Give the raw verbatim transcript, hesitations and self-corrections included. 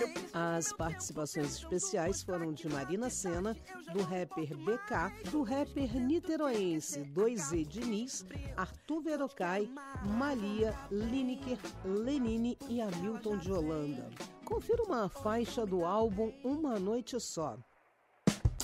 As participações especiais foram de Marina Sena, do rapper B K, do rapper niteroense dois E Diniz, Arthur Verocai, Malia, Lineker, Lenine e Hamilton de Holanda. Confira uma faixa do álbum Uma Noite Só.